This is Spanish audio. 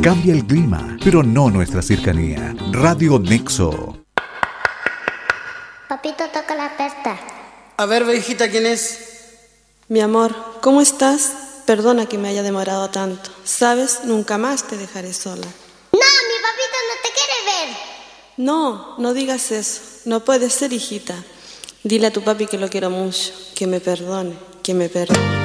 Cambia el clima, pero no nuestra cercanía. Radio Nexo. Papito, toca la puerta. A ver, hijita, ¿quién es? Mi amor, ¿cómo estás? Perdona que me haya demorado tanto. Sabes, nunca más te dejaré sola. No, mi papito no te quiere ver. No, no digas eso. No puede ser, hijita. Dile a tu papi que lo quiero mucho, que me perdone, que me perdone.